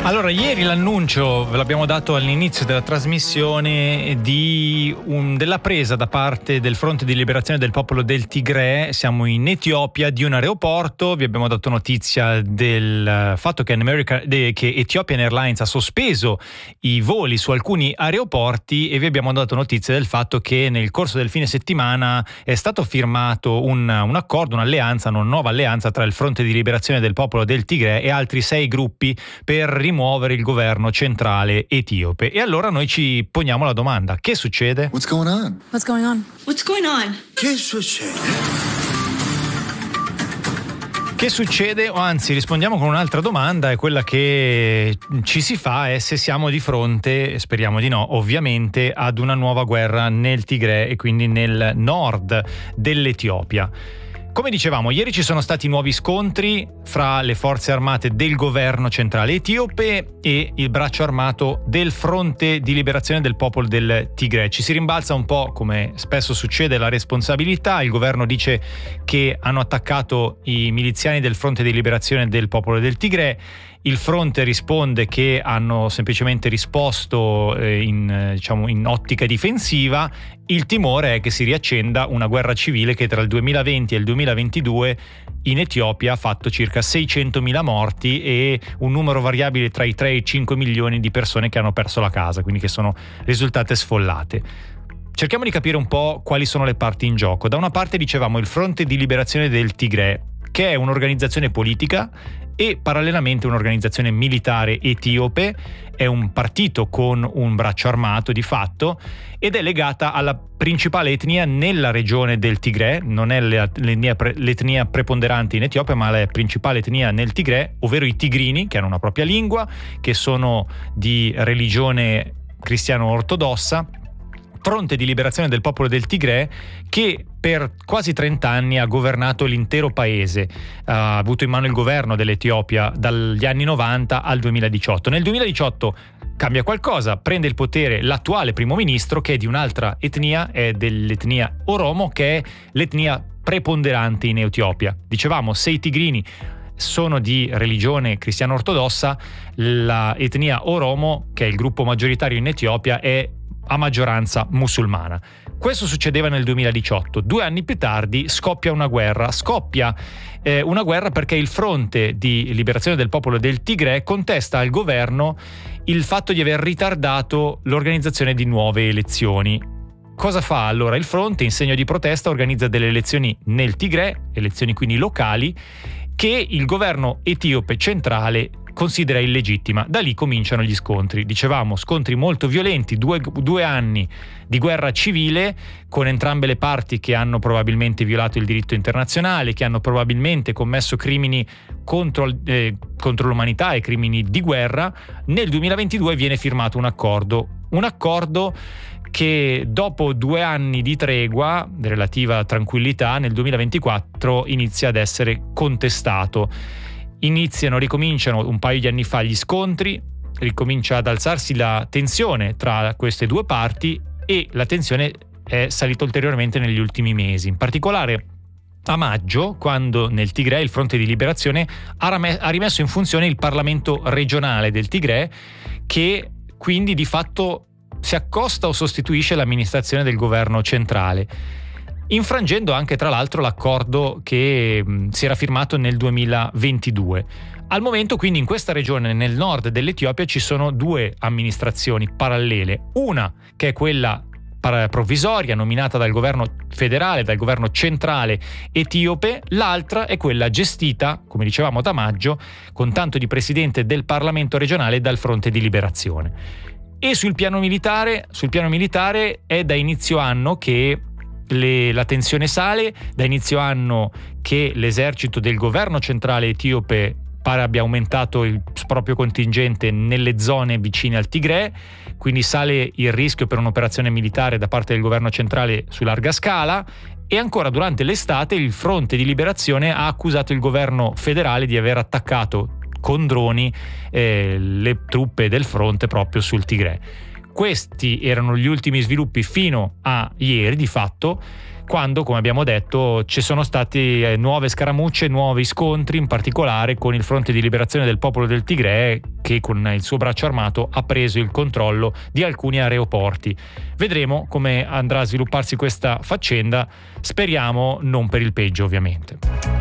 Allora, ieri l'annuncio, ve l'abbiamo dato all'inizio della trasmissione, della presa da parte del Fronte di Liberazione del Popolo del Tigre. Siamo in Etiopia, di un aeroporto. Vi abbiamo dato notizia del fatto che Ethiopian Airlines ha sospeso i voli su alcuni aeroporti, e vi abbiamo dato notizia del fatto che nel corso del fine settimana è stato firmato un accordo, un'alleanza, una nuova alleanza tra il Fronte di Liberazione del Popolo del Tigre e altri 6 gruppi per rimuovere il governo centrale etiope. E allora noi ci poniamo la domanda: che succede? What's going on? What's going on? What's going on? Che succede? Che succede? O anzi, rispondiamo con un'altra domanda, e quella che ci si fa è se siamo di fronte, speriamo di no, ovviamente, ad una nuova guerra nel Tigre e quindi nel nord dell'Etiopia. Come dicevamo, ieri ci sono stati nuovi scontri fra le forze armate del governo centrale etiope e il braccio armato del Fronte di Liberazione del Popolo del Tigre. Ci si rimbalza un po', come spesso succede, la responsabilità. Il governo dice che hanno attaccato i miliziani del Fronte di Liberazione del Popolo del Tigre. Il fronte risponde che hanno semplicemente risposto in ottica difensiva. Il timore è che si riaccenda una guerra civile che tra il 2020 e il 2022 in Etiopia ha fatto circa 600.000 morti e un numero variabile tra i 3 e i 5 milioni di persone che hanno perso la casa, quindi che sono risultate sfollate. Cerchiamo di capire un po' quali sono le parti in gioco. Da una parte dicevamo il Fronte di Liberazione del Tigre, che è un'organizzazione politica e parallelamente un'organizzazione militare etiope, è un partito con un braccio armato di fatto ed è legata alla principale etnia nella regione del Tigre. Non è l'etnia preponderante in Etiopia, ma la principale etnia nel Tigre, ovvero i tigrini, che hanno una propria lingua, che sono di religione cristiano-ortodossa. Fronte di Liberazione del Popolo del Tigre, che per quasi 30 anni ha governato l'intero paese, ha avuto in mano il governo dell'Etiopia dagli anni 90 al 2018. Nel 2018 cambia qualcosa, prende il potere l'attuale primo ministro, che è di un'altra etnia, è dell'etnia Oromo, che è l'etnia preponderante in Etiopia. Dicevamo, se i tigrini sono di religione cristiano-ortodossa, la etnia Oromo, che è il gruppo maggioritario in Etiopia, è a maggioranza musulmana. Questo succedeva nel 2018. 2 anni più tardi scoppia una guerra. Una guerra perché il Fronte di Liberazione del Popolo del Tigre contesta al governo il fatto di aver ritardato l'organizzazione di nuove elezioni. Cosa fa allora il Fronte? In segno di protesta organizza delle elezioni nel Tigre, elezioni quindi locali, che il governo etiope centrale considera illegittima. Da lì cominciano gli scontri. Dicevamo, scontri molto violenti, due anni di guerra civile, con entrambe le parti che hanno probabilmente violato il diritto internazionale, che hanno probabilmente commesso crimini contro l'umanità e crimini di guerra. Nel 2022 viene firmato un accordo che dopo 2 anni di tregua, relativa tranquillità, nel 2024 inizia ad essere contestato. Ricominciano un paio di anni fa gli scontri, ricomincia ad alzarsi la tensione tra queste due parti e la tensione è salita ulteriormente negli ultimi mesi. In particolare a maggio, quando nel Tigre il Fronte di Liberazione ha rimesso in funzione il Parlamento regionale del Tigre, che quindi di fatto si accosta o sostituisce l'amministrazione del governo centrale, infrangendo anche tra l'altro l'accordo che si era firmato nel 2022. Al momento quindi in questa regione, nel nord dell'Etiopia, ci sono 2 amministrazioni parallele, una che è quella provvisoria nominata dal governo federale, dal governo centrale etiope, l'altra è quella gestita, come dicevamo, da maggio, con tanto di presidente del Parlamento regionale, dal Fronte di Liberazione. E sul piano militare è da inizio anno che la tensione sale, da inizio anno che l'esercito del governo centrale etiope pare abbia aumentato il proprio contingente nelle zone vicine al Tigre, quindi sale il rischio per un'operazione militare da parte del governo centrale su larga scala. E ancora durante l'estate il Fronte di Liberazione ha accusato il governo federale di aver attaccato con droni le truppe del fronte proprio sul Tigre. Questi erano gli ultimi sviluppi fino a ieri, di fatto, quando, come abbiamo detto, ci sono state nuove scaramucce, nuovi scontri, in particolare con il Fronte di Liberazione del Popolo del Tigray, che con il suo braccio armato ha preso il controllo di alcuni aeroporti. Vedremo come andrà a svilupparsi questa faccenda, speriamo non per il peggio, ovviamente.